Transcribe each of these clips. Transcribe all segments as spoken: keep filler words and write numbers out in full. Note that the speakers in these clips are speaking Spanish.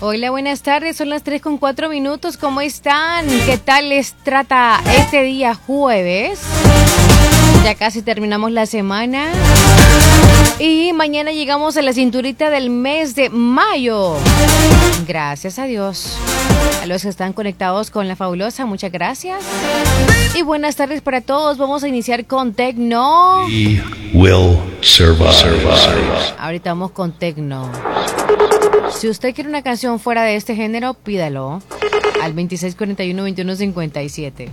Hola, buenas tardes, son las tres con cuatro minutos, ¿cómo están? ¿Qué tal les trata este día jueves? Ya casi terminamos la semana y mañana llegamos a la cinturita del mes de mayo. Gracias a Dios. A los que están conectados con La Fabulosa, muchas gracias. Y buenas tardes para todos. Vamos a iniciar con Tecno. We will survive. survive. Ahorita vamos con Tecno. Si usted quiere una canción fuera de este género, pídalo al veintiséis cuarenta y uno, veintiuno cincuenta y siete.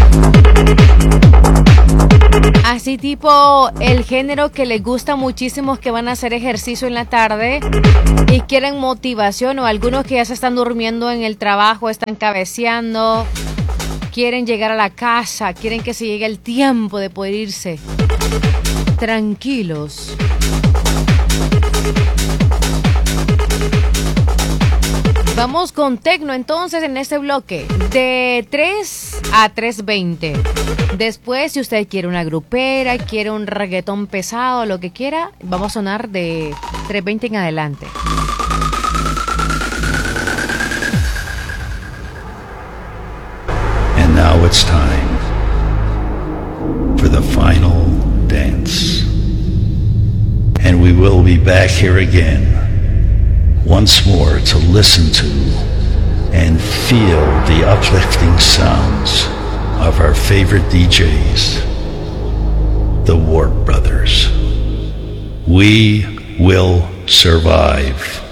Así tipo el género que les gusta muchísimo, que van a hacer ejercicio en la tarde y quieren motivación, o algunos que ya se están durmiendo en el trabajo, están cabeceando, quieren llegar a la casa, quieren que se llegue el tiempo de poder irse tranquilos. Vamos con Tecno entonces en este bloque de tres a tres veinte. Después, si usted quiere una grupera, quiere un reggaetón pesado, lo que quiera, vamos a sonar de tres veinte en adelante. And now it's time for the final dance. And we will be back here again once more to listen to and feel the uplifting sounds of our favorite D Js, the Warp Brothers. We will survive.